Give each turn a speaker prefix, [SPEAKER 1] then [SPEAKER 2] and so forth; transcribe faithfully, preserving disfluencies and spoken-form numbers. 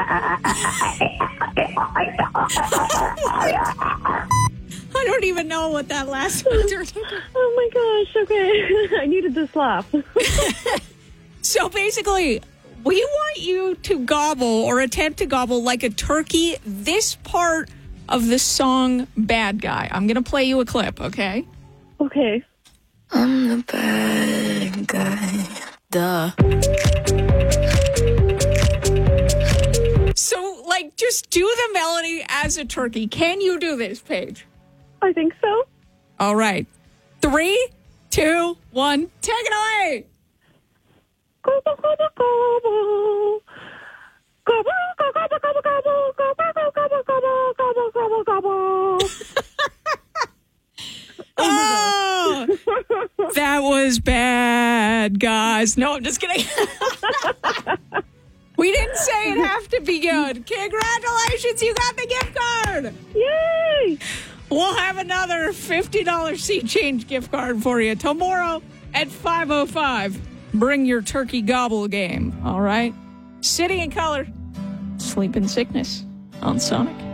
[SPEAKER 1] I don't even know what that last one turned into.
[SPEAKER 2] Oh my gosh, okay. I needed this laugh.
[SPEAKER 1] So basically, we want you to gobble or attempt to gobble like a turkey this part of the song Bad Guy. I'm going to play you a clip, okay?
[SPEAKER 2] Okay.
[SPEAKER 3] I'm the bad guy.
[SPEAKER 1] Duh. So, like, just do the melody as a turkey. Can you do this, Paige?
[SPEAKER 2] I think so.
[SPEAKER 1] All right. Three, two, one, take it away.
[SPEAKER 2] Gobble, gobble, gobble. Gobble, gobble, gobble, gobble, gobble, gobble, gobble, gobble, gobble, gobble.
[SPEAKER 1] Oh, that was bad, guys. No, I'm just kidding. We didn't say it'd have to be good. Congratulations, you got the gift card.
[SPEAKER 2] Yay!
[SPEAKER 1] We'll have another fifty dollars Sea Change gift card for you tomorrow at five oh five. Bring your turkey gobble game, all right? City and Color, Sleep in Sickness on Sonic.